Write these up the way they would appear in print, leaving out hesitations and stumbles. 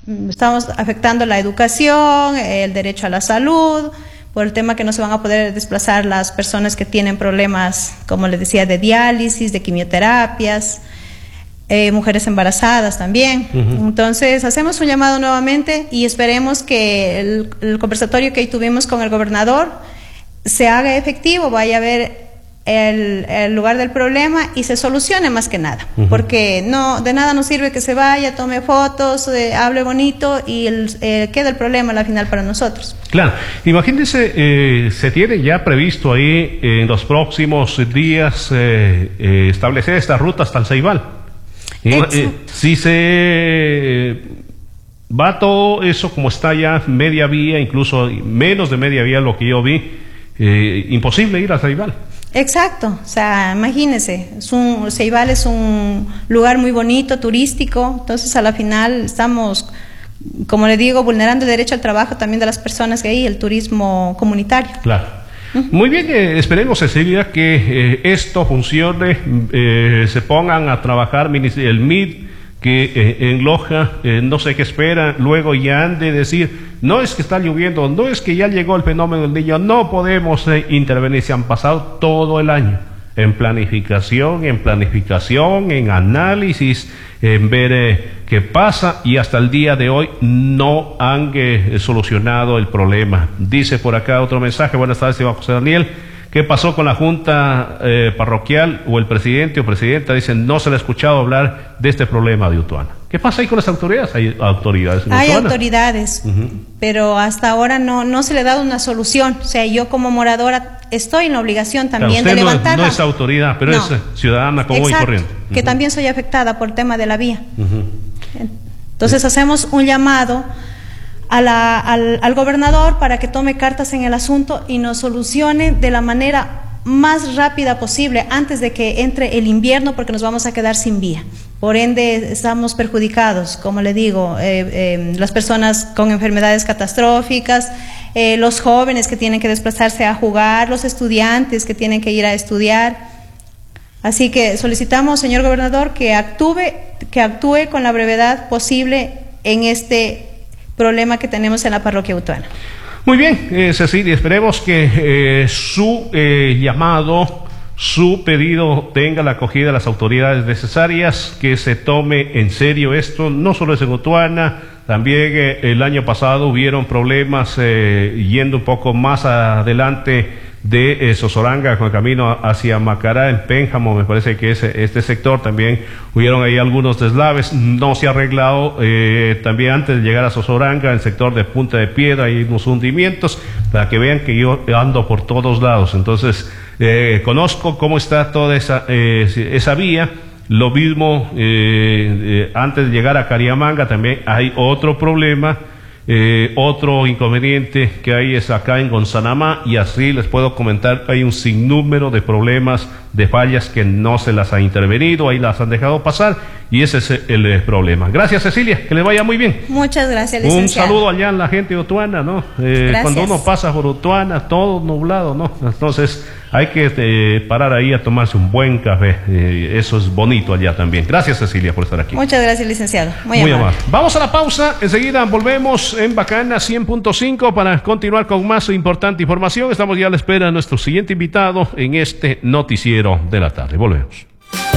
estamos afectando la educación, el derecho a la salud, por el tema que no se van a poder desplazar las personas que tienen problemas, como les decía, de diálisis, de quimioterapias, mujeres embarazadas también. Entonces hacemos un llamado nuevamente y esperemos que el conversatorio que tuvimos con el gobernador se haga efectivo, vaya a ver el lugar del problema y se solucione más que nada, porque no, de nada nos sirve que se vaya, tome fotos, hable bonito y queda el problema al final para nosotros. Claro, imagínense, se tiene ya previsto ahí en los próximos días establecer esta ruta hasta el Ceibal. Si se va todo eso como está ya media vía, incluso menos de media vía lo que yo vi, imposible ir a Ceibal. Exacto, o sea, imagínense, Ceibal es un lugar muy bonito, turístico, entonces a la final estamos, como le digo, vulnerando el derecho al trabajo también de las personas que hay, el turismo comunitario. Claro. Muy bien, esperemos, Cecilia, que esto funcione, se pongan a trabajar el MID, que en Loja no sé qué espera, luego ya han de decir, no es que está lloviendo, no es que ya llegó el fenómeno del Niño, no podemos intervenir. Se han pasado todo el año en planificación, en análisis, en ver qué pasa, y hasta el día de hoy no han solucionado el problema. Dice por acá otro mensaje: buenas tardes, Iván José Daniel. ¿Qué pasó con la junta parroquial o el presidente o presidenta? Dicen, no se le ha escuchado hablar de este problema de Utuana. ¿Qué pasa ahí con las autoridades? ¿Hay autoridades en Utuana? Hay autoridades, pero hasta ahora no se le ha dado una solución. O sea, yo como moradora estoy en la obligación también de levantarla. No es autoridad, pero es ciudadana común y corriente. Que también soy afectada por el tema de la vía. Entonces hacemos un llamado al gobernador para que tome cartas en el asunto y nos solucione de la manera más rápida posible antes de que entre el invierno, porque nos vamos a quedar sin vía. Por ende, estamos perjudicados, como le digo, las personas con enfermedades catastróficas, los jóvenes que tienen que desplazarse a jugar, los estudiantes que tienen que ir a estudiar. Así que solicitamos, señor gobernador, que actúe con la brevedad posible en este problema que tenemos en la parroquia Utuana. Muy bien, Cecilia, esperemos que su llamado, su pedido tenga la acogida de las autoridades necesarias, que se tome en serio esto. No solo es en Utuana, también el año pasado hubieron problemas yendo un poco más adelante de Sozoranga con el camino hacia Macará, en Pénjamo, me parece que es este sector, también hubieron ahí algunos deslaves, no se ha arreglado. También antes de llegar a Sozoranga, en el sector de Punta de Piedra, hay unos hundimientos, para que vean que yo ando por todos lados. Entonces conozco cómo está toda esa vía. Lo mismo antes de llegar a Cariamanga también hay otro problema. Otro inconveniente que hay es acá en Gonzanamá, y así les puedo comentar, hay un sinnúmero de problemas, de fallas que no se las ha intervenido, ahí las han dejado pasar, y ese es el problema. Gracias, Cecilia, que le vaya muy bien. Muchas gracias, licenciado. Un saludo allá a la gente de Utuana, ¿no? Cuando uno pasa por Utuana, todo nublado, ¿no? Entonces hay que parar ahí a tomarse un buen café, eso es bonito allá también. Gracias, Cecilia, por estar aquí. Muchas gracias, licenciado. Muy amable. Vamos a la pausa, enseguida volvemos en Bacana 100.5 para continuar con más importante información. Estamos ya a la espera de nuestro siguiente invitado en este noticiero de la tarde. Volvemos.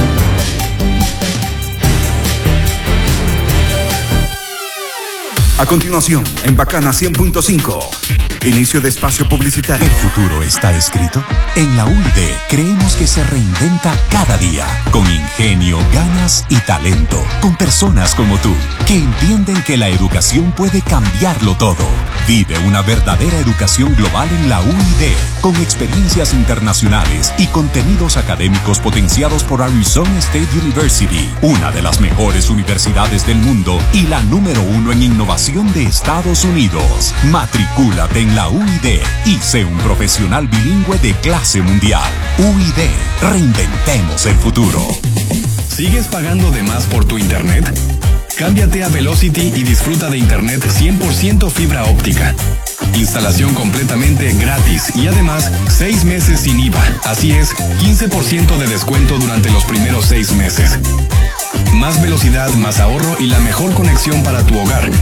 A continuación, en Bacana 100.5, inicio de espacio publicitario. ¿El futuro está escrito? En la UID creemos que se reinventa cada día, con ingenio, ganas y talento, con personas como tú, que entienden que la educación puede cambiarlo todo. Vive una verdadera educación global en la UID, con experiencias internacionales y contenidos académicos potenciados por Arizona State University, una de las mejores universidades del mundo y la número 1 en innovación de Estados Unidos. Matricúlate en la UID y sé un profesional bilingüe de clase mundial. UID, reinventemos el futuro. ¿Sigues pagando de más por tu internet? Cámbiate a Velocity y disfruta de internet 100% fibra óptica. Instalación completamente gratis y además 6 meses sin IVA. Así es, 15% de descuento durante los primeros 6 meses. Más velocidad, más ahorro y la mejor conexión para tu hogar.